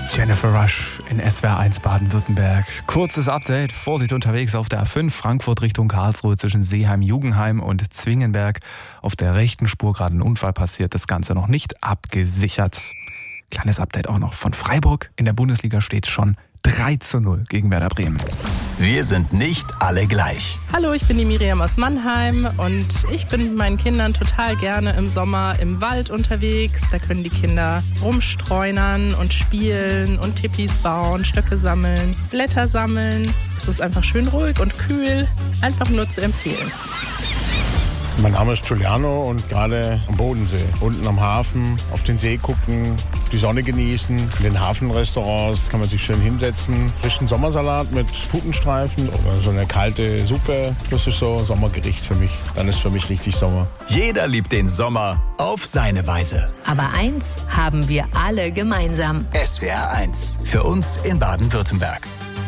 Jennifer Rush in SWR 1 Baden-Württemberg. Kurzes Update. Vorsicht unterwegs auf der A5 Frankfurt Richtung Karlsruhe zwischen Seeheim, Jugenheim und Zwingenberg. Auf der rechten Spur gerade ein Unfall passiert. Das Ganze noch nicht abgesichert. Kleines Update auch noch von Freiburg. In der Bundesliga steht es schon 3:0 gegen Werder Bremen. Wir sind nicht alle gleich. Hallo, ich bin die Miriam aus Mannheim und ich bin mit meinen Kindern total gerne im Sommer im Wald unterwegs. Da können die Kinder rumstreunern und spielen und Tippis bauen, Stöcke sammeln, Blätter sammeln. Es ist einfach schön ruhig und kühl, einfach nur zu empfehlen. Mein Name ist Giuliano und gerade am Bodensee, unten am Hafen, auf den See gucken, die Sonne genießen. In den Hafenrestaurants kann man sich schön hinsetzen, frischen Sommersalat mit Putenstreifen oder so eine kalte Suppe. Das ist so Sommergericht für mich. Dann ist für mich richtig Sommer. Jeder liebt den Sommer auf seine Weise. Aber eins haben wir alle gemeinsam. SWR 1. Für uns in Baden-Württemberg.